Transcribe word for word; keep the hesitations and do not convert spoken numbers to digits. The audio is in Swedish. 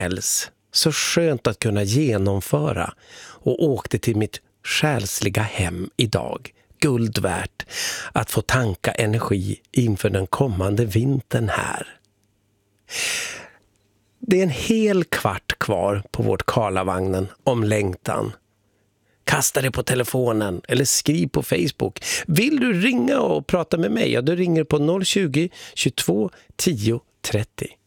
Els. Så skönt att kunna genomföra och åkte till mitt själsliga hem idag. Guld värt att få tanka energi inför den kommande vintern här. Det är en hel kvart kvar på vårt Karlavagnen om längtan. Kasta det på telefonen eller skriv på Facebook. Vill du ringa och prata med mig? Ja, då ringer på noll tjugo, tjugotvå, tio, trettio.